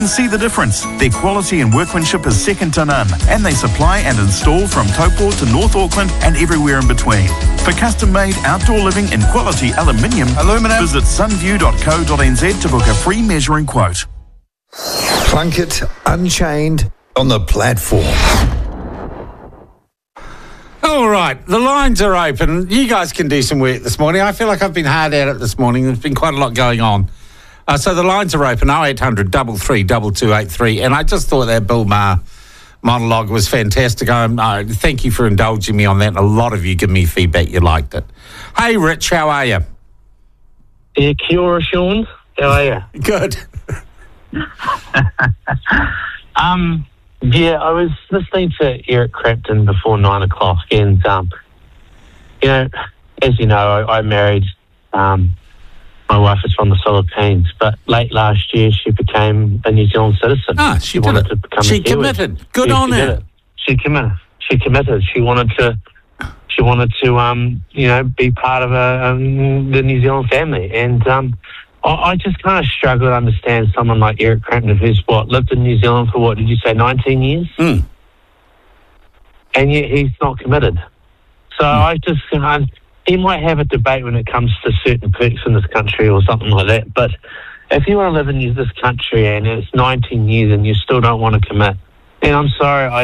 See the difference. Their quality and workmanship is second to none, and they supply and install from Taupo to North Auckland and everywhere in between. For custom-made outdoor living in quality aluminium, visit sunview.co.nz to book a free measuring quote. Plunkett Unchained on the platform. All right, the lines are open. You guys can do some work this morning. I feel like I've been hard at it this morning. There's been quite a lot going on. So the lines are open, 0800 33 2283. And I just thought that Bill Maher monologue was fantastic. Thank you for indulging me on that. A lot of you give me feedback you liked it. Hey, Rich, how are you? Yeah, kia ora, Sean. How are you? Good. Yeah, I was listening to Eric Clapton before 9 o'clock, and as you know, I married. My wife is from the Philippines, but late last year she became a New Zealand citizen. She wanted to become she a Kiwi. committed. Good on her. She committed. She wanted to. Be part of the New Zealand family, and I just kind of struggle to understand someone like Eric Clapton, who's lived in New Zealand for 19 years, and yet he's not committed. So I just. He might have a debate when it comes to certain perks in this country or something like that, but if you want to live in this country and it's 19 years and you still don't want to commit, then I'm sorry, I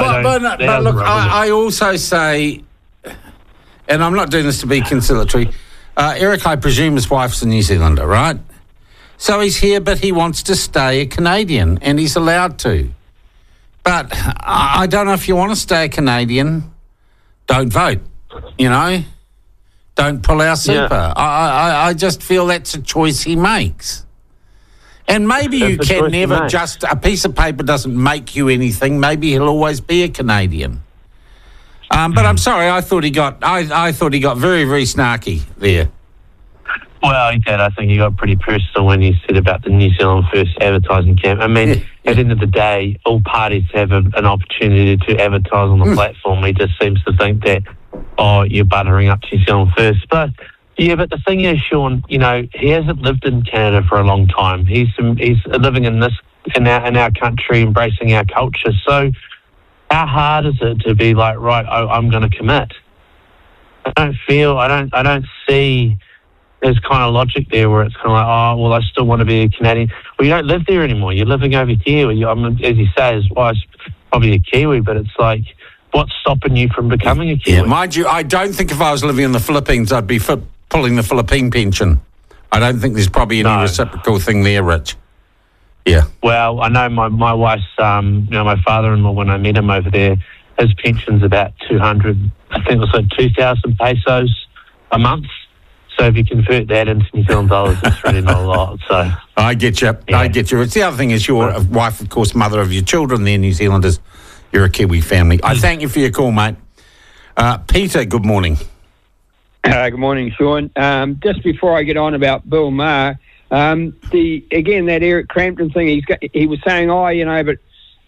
also say, and I'm not doing this to be conciliatory, Eric, I presume his wife's a New Zealander, right? So he's here, but he wants to stay a Canadian, and he's allowed to. But I don't know if you want to stay a Canadian, don't vote, Don't pull our super. Yeah. I just feel that's a choice he makes. And maybe you can never a piece of paper doesn't make you anything. Maybe he'll always be a Canadian. But I'm sorry, I thought he got very, very snarky there. Well, he did. I think he got pretty personal when he said about the New Zealand First advertising camp. I mean, at the end of the day, all parties have an opportunity to advertise on the platform. He just seems to think that, you're buttering up New Zealand First. But the thing is, Sean, he hasn't lived in Canada for a long time. He's living in our country, embracing our culture. So how hard is it to be like, right, I'm going to commit? I don't see there's kind of logic there where it's kind of like, I still want to be a Canadian. Well, you don't live there anymore. You're living over here. As you say, his wife's probably a Kiwi, but it's like, what's stopping you from becoming a Kiwi? Yeah, mind you, I don't think if I was living in the Philippines, I'd be pulling the Philippine pension. I don't think there's probably any reciprocal thing there, Rich. Yeah. Well, I know my wife's, my father-in-law, when I met him over there, his pension's about 2,000 pesos a month. So if you convert that into New Zealand dollars, it's really not a lot. So I get you. Yeah. I get you. It's the other thing is your wife, of course, mother of your children. They're New Zealanders. You're a Kiwi family. I thank you for your call, mate. Peter, good morning. Good morning, Sean. Just before I get on about Bill Maher, that Eric Clapton thing, he was saying, you've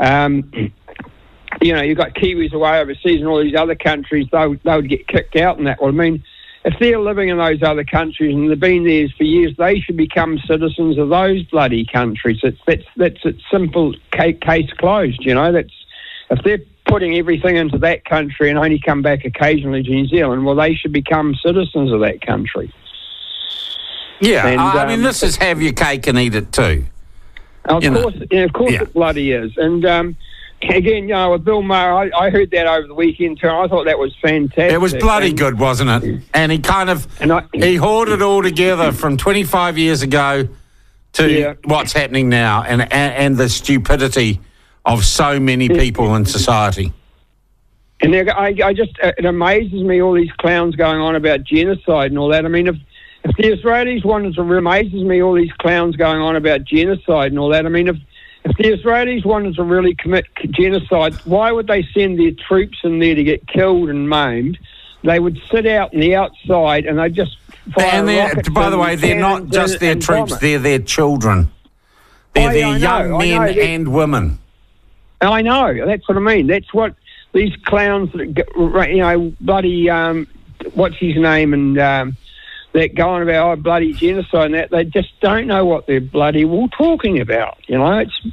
got Kiwis away overseas and all these other countries, they would get kicked out and that. Well, I mean, if they're living in those other countries and they've been there for years, they should become citizens of those bloody countries. That's a simple case closed, if they're putting everything into that country and only come back occasionally to New Zealand, well, they should become citizens of that country. Yeah, and, this is have your cake and eat it too. Of course it bloody is. And again, with Bill Maher, I heard that over the weekend too. I thought that was fantastic. It was bloody good, wasn't it? And he kind of he hoarded it all together from 25 years ago to what's happening now, and the stupidity of so many people in society. And it amazes me, all these clowns going on about genocide and all that. I mean, if the Israelis wanted to, amazes me, all these clowns going on about genocide and all that. I mean, if the Israelis wanted to really commit genocide, why would they send their troops in there to get killed and maimed? They would sit out on the outside and they just fire rockets. By the way, they're not just their troops, they're their children. They're their young men and women. I know. That's what I mean. That's what these clowns, bloody, what's his name, and that going about bloody genocide and that, they just don't know what they're bloody well talking about. It's